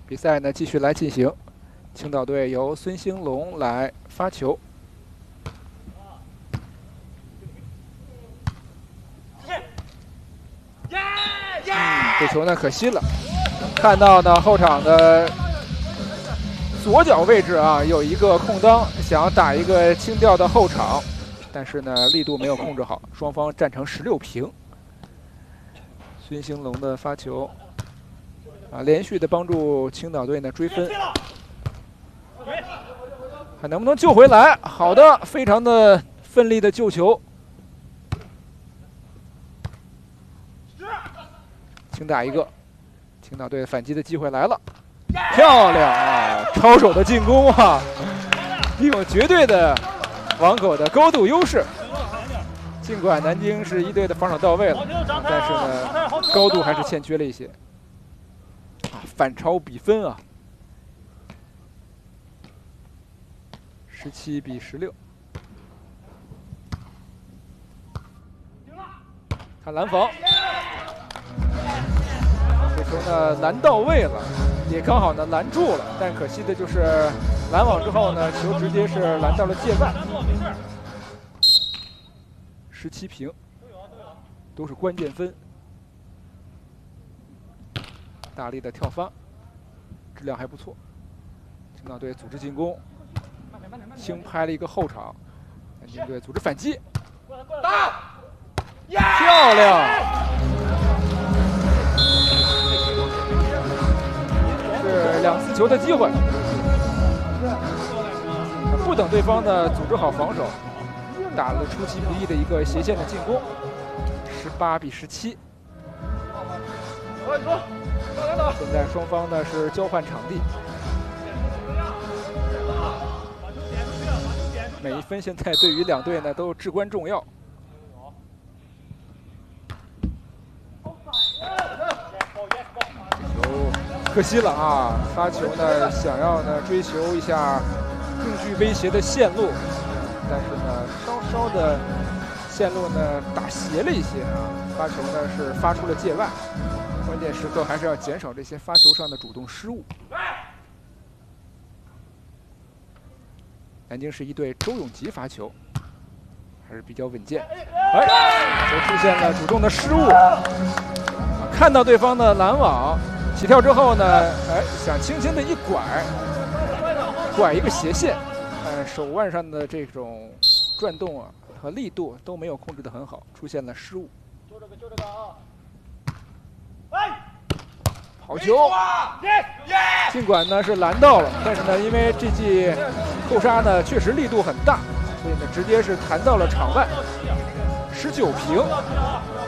比赛呢继续来进行，青岛队由孙兴龙来发球。这球呢可惜了，看到呢后场的左脚位置啊有一个空当，想要打一个轻吊的后场，但是呢力度没有控制好，双方战成16平。孙兴龙的发球。 啊，连续的帮助青岛队呢追分，看能不能救回来。好的，非常的奋力的救球。轻打一个，青岛队反击的机会来了，漂亮啊！抄手的进攻啊，利用绝对的网口的高度优势。尽管南京是一队的防守到位了，但是呢高度还是欠缺了一些。 反超比分啊，17比16。看拦防，这球呢拦到位了，也刚好呢拦住了，但可惜的就是拦网之后呢，球直接是拦到了界外。17平，都是关键分。 大力的跳发，质量还不错。青岛队组织进攻，轻拍了一个后场，南京队组织反击，漂亮！是2次球的机会，不等对方呢组织好防守，打了出其不意的一个斜线的进攻，18比17。 现在双方呢是交换场地，每一分现在对于两队呢都至关重要。这球可惜了啊！发球呢想要呢追求一下更具威胁的线路，但是呢稍稍的线路呢打斜了一些啊，发球呢是发出了界外。 关键时刻还是要减少这些发球上的主动失误。南京市一队周永吉发球还是比较稳健，哎，就出现了主动的失误。看到对方的拦网，起跳之后呢，哎，想轻轻的一拐一个斜线，手腕上的这种转动啊和力度都没有控制得很好，出现了失误。 好球！尽管呢是拦到了，但是呢，因为这记扣杀呢确实力度很大，所以呢直接是弹到了场外，19平。